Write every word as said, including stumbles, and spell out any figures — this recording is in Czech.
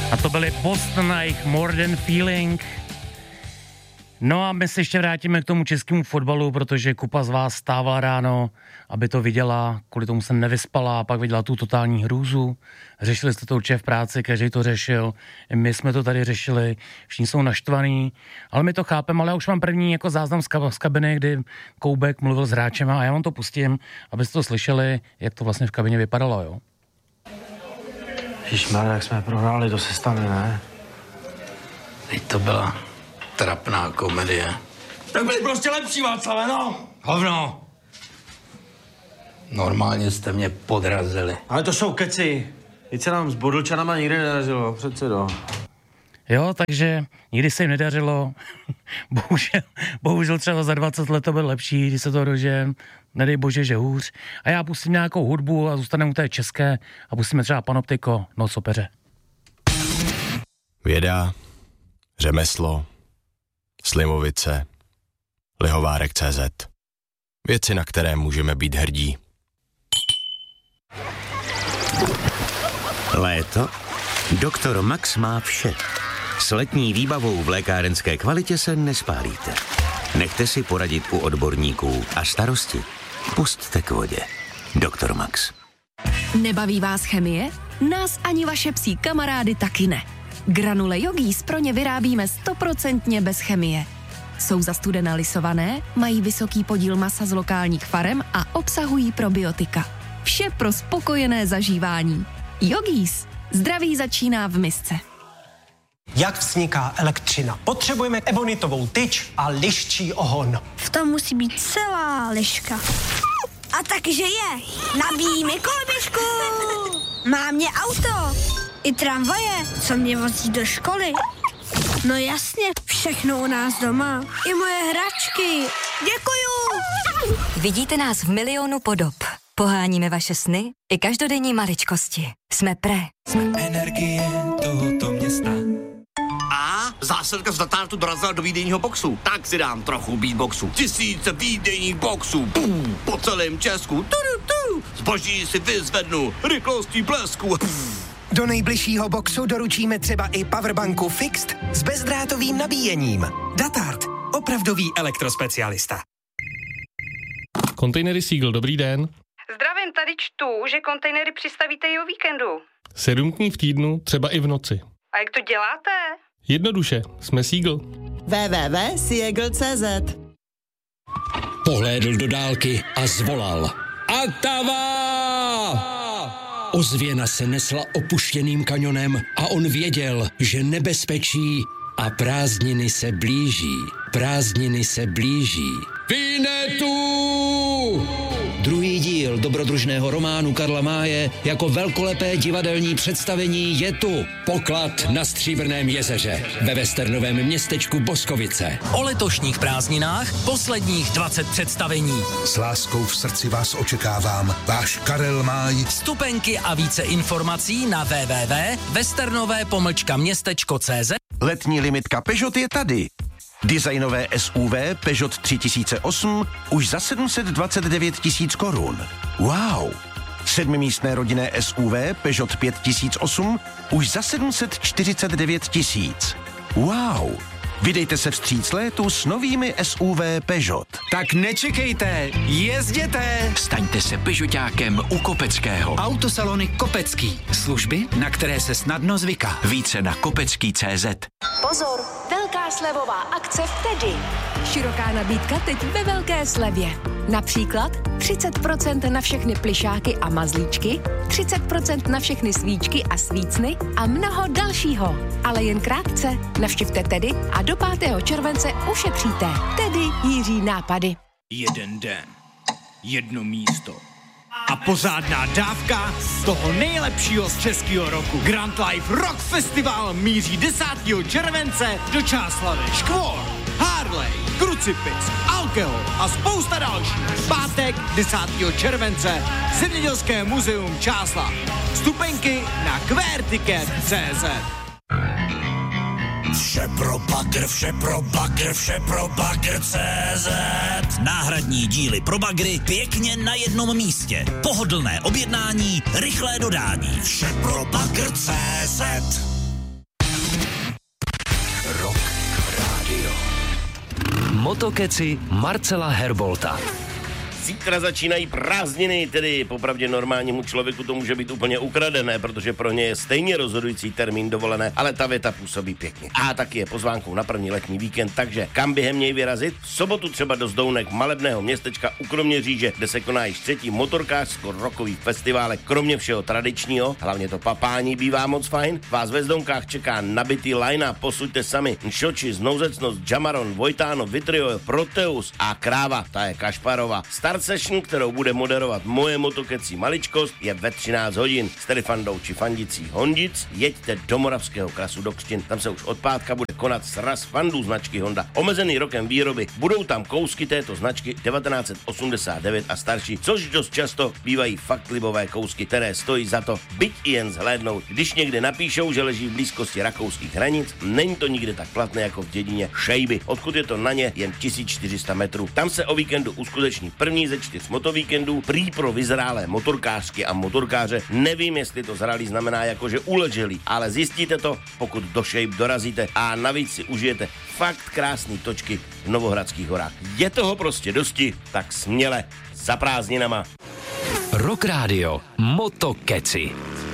A to byly Boston a jejich More Than Feeling. No a my se ještě vrátíme k tomu českému fotbalu, protože kupa z vás stávala ráno, aby to viděla, kvůli tomu se nevyspala a pak viděla tu totální hrůzu. Řešili jste to určitě v práci, každý to řešil, my jsme to tady řešili, všichni jsou naštvaný, ale my to chápeme, ale já už mám první jako záznam z, kab- z kabiny, kdy Koubek mluvil s hráčema a já vám to pustím, abyste to slyšeli, jak to vlastně v kabině vypadalo, jo. Ježišmarja, jak jsme prohráli, to se stane, ne? Teď to byla trapná komedie. Tak byli prostě lepší, Václave, no! Hovno! Normálně jste mě podrazili. Ale to jsou keci. Teď se nám s Bodlčanama nikdy nedařilo, předsedo. Jo, takže nikdy se jim nedařilo. bohužel, bohužel třeba za dvacet let to bylo lepší, když se to dožije. Nedej bože, že hůř. A já pustím nějakou hudbu a zůstaneme u té české a pustíme třeba Panoptiko, Noc opeře. Věda, řemeslo, Slimovice, Lihovárek tečka cé zet. Věci, na které můžeme být hrdí. Léto? Doktor Max má vše. S letní výbavou v lékárenské kvalitě se nespálíte. Nechte si poradit u odborníků a starosti pusťte k vodě. Doktor Max. Nebaví vás chemie? Nás ani vaše psí kamarády taky ne. Granule Yogis pro ně vyrábíme stoprocentně bez chemie. Jsou zastudena lisované, mají vysoký podíl masa z lokálních farem a obsahují probiotika. Vše pro spokojené zažívání. Yogis. Zdraví začíná v misce. Jak vzniká elektřina? Potřebujeme ebonitovou tyč a liščí ohon. V tom musí být celá liška. A takže je. Nabíjí mi koloběžku. Má mě auto. I tramvaje, co mě vozí do školy. No jasně, všechno u nás doma. I moje hračky. Děkuju. Vidíte nás v milionu podob. Poháníme vaše sny i každodenní maličkosti. Jsme Pré. Energie tohoto města. A zásilka z Datartu dorazila do výdejního boxu. Tak si dám trochu beatboxu. Tisíce výdejních boxů. Pum, po celém Česku. Tudu, tu. Zboží si vyzvednu. Rychlostí blesku. Pum. Do nejbližšího boxu doručíme třeba i powerbanku Fixed s bezdrátovým nabíjením. Datart. Opravdový elektrospecialista. Kontejnery Seagull, dobrý den. Zdravím, tady čtu, že kontejnery přistavíte i o víkendu. Sedm dní v týdnu, třeba i v noci. A jak to děláte? Jednoduše, jsme Seagull. w w w tečka seagull tečka cé zet. Pohlédl do dálky a zvolal. Atava! Ozvěna se nesla opuštěným kanionem a on věděl, že nebezpečí a prázdniny se blíží. Prázdniny se blíží. Vinetu! Druhý díl dobrodružného románu Karla Máje jako velkolepé divadelní představení je tu. Poklad na Stříbrném jezeře ve westernovém městečku Boskovice. O letošních prázdninách posledních dvacet představení. S láskou v srdci vás očekávám. Váš Karel Máj. Vstupenky a více informací na w w w tečka westernové pomlčka městečko tečka cé zet. Letní limitka Peugeot je tady. Designové S U V Peugeot tři tisíce osm už za sedm set dvacet devět tisíc korun. Wow! Sedmimístné rodinné S U V Peugeot pět tisíc osm už za sedm set čtyřicet devět tisíc. Wow! Vydejte se vstříc létu s novými S U V Peugeot. Tak nečekejte, jezděte! Staňte se Peugeotákem u Kopeckého. Autosalony Kopecký. Služby, na které se snadno zvyká. Více na kopecký tečka cé zet. Pozor, velká slevová akce v Tedy. Široká nabídka teď ve velké slevě. Například třicet procent na všechny plišáky a mazlíčky, třicet procent na všechny svíčky a svícny a mnoho dalšího. Ale jen krátce. Navštivte Tedy a do pátého července ušetříte. Tedy Jiří nápady. Jeden den, jedno místo a pořádná dávka z toho nejlepšího z českého roku. Grand Life Rock Festival míří desátého července do Čáslavi. Škvor, Harley, Krucipix, Alkohol a spousta dalších. Pátek desátého července Zemědělské muzeum Čáslav. Vstupenky na querticket tečka cé zet. Vše pro bagr, vše pro bagr, vše pro bagr tečka cé zet. Náhradní díly pro bagry pěkně na jednom místě. Pohodlné objednání, rychlé dodání. Vše pro bagr tečka cé zet. Motokeci Marcela Herbolta. Zítra začínají prázdniny, tedy popravdě normálnímu člověku to může být úplně ukradené, protože pro ně je stejně rozhodující termín dovolené, ale ta věta působí pěkně. A taky je pozvánkou na první letní víkend, takže kam během něj vyrazit? V sobotu třeba do Zdounek, malebného městečka u Kroměříže, kde se koná již třetí motorkářsko-rokový festival, kromě všeho tradičního, hlavně to papání bývá moc fajn. Vás ve Zdounkách čeká nabitý line, posuďte sami Nšoči, Znouzecnost, Jamaron, Vojtáno, Vitriol, Proteus a Kráva, ta je Kašparova. Start session, kterou bude moderovat moje motokecí maličkost, je ve třináct hodin. S tedy fandou či fandicí Hondic jeďte do Moravského Krasu do Křtin. Tam se už od pátka bude konat sraz fandů značky Honda. Omezený rokem výroby. Budou tam kousky této značky devatenáct set osmdesát devět a starší, což dost často bývají fakt libové kousky, které stojí za to byť i jen zhlédnout. Když někde napíšou, že leží v blízkosti rakouských hranic, není to nikde tak platné jako v dědině Šejby, odkud je to na ně jen tisíc čtyři sta metrů. Tam se o víkendu uskuteční první ze čtyř motovíkendů, prý pro vyzrálé motorkářky a motorkáře. Nevím, jestli to zralý znamená jako, že uleželý, ale zjistíte to, pokud do Shape dorazíte a navíc si užijete fakt krásný točky v Novohradských horách. Je toho prostě dosti, tak směle za prázdninama. Rock Radio Motokeci.